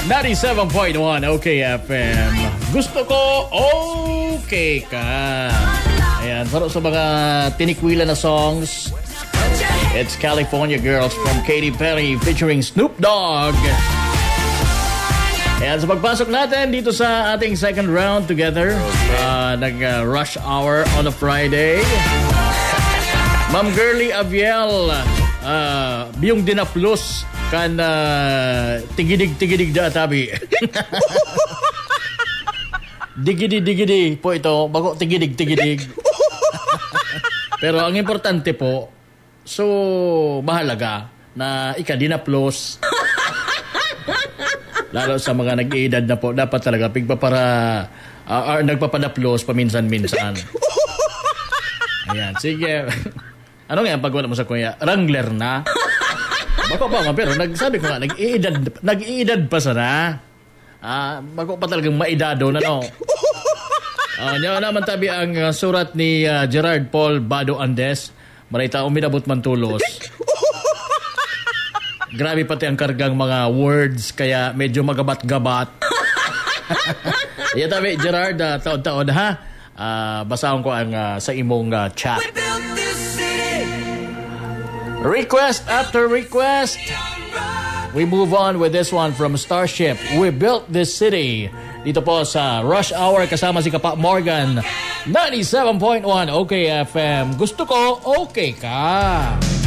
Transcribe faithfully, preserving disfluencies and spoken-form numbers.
ninety-seven point one OK F M. Gusto ko, okay ka. Ayan, para sa mga tinikwilan na songs, it's California Girls from Katy Perry featuring Snoop Dogg. Ayan, sa pagpasok natin dito sa ating second round together, uh, nag-rush uh, hour on a Friday. Ma'am Girly Aviel, uh, biyong dinaplos kan uh, tigidig-tigidig da tabi. Digidi-digidi po ito, bago tigidig-tigidig. Pero ang importante po, so mahalaga na ika dinaplos. Lalo sa mga nag-iedad na po, dapat talaga pigpa para uh, uh, nagpapadaplos paminsan-minsan. Ayan, sige. Ano nga pag wala mo sa kuya? Wrangler na. Bako pa man, pero nagsabi ko nga, nag-iedad, nag-iedad pa sana. Ah, bako pa talagang maedado na, no? Uh, Niya naman tabi ang uh, surat ni uh, Gerard Paul Bado Andes. Marita uminabot man tulos. Grabe pati ang kargang mga words, kaya medyo magabat-gabat. Iya tabi, Gerard, uh, taon-taon ha. Uh, basahan ko ang uh, sa imong uh, chat. Request after request. We move on with this one from Starship. We built this city. Dito po sa Rush Hour kasama si Kapa Morgan. ninety-seven point one OK F M. Gusto ko, okay ka.